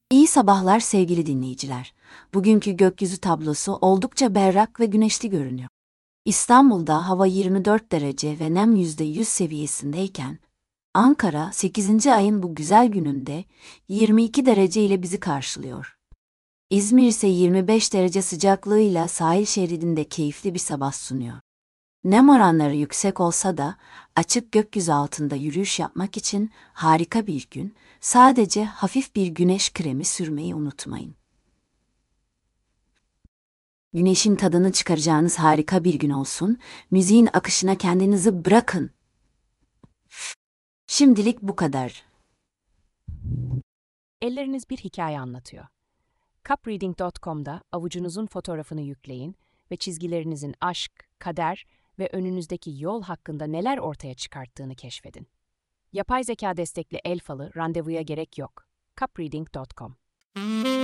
İyi sabahlar sevgili dinleyiciler. Bugünkü gökyüzü tablosu oldukça berrak ve güneşli görünüyor. İstanbul'da hava 24 derece ve nem %100 seviyesindeyken, Ankara 8. ayın bu güzel gününde 22 derece ile bizi karşılıyor. İzmir ise 25 derece sıcaklığıyla sahil şeridinde keyifli bir sabah sunuyor. Nem oranları yüksek olsa da açık gökyüzü altında yürüyüş yapmak için harika bir gün, sadece hafif bir güneş kremi sürmeyi unutmayın. Güneşin tadını çıkaracağınız harika bir gün olsun, müziğin akışına kendinizi bırakın. Şimdilik bu kadar. Elleriniz bir hikaye anlatıyor. Cupreading.com'da avucunuzun fotoğrafını yükleyin ve çizgilerinizin aşk, kader ve önünüzdeki yol hakkında neler ortaya çıkarttığını keşfedin. Yapay zeka destekli el falı randevuya gerek yok. Cupreading.com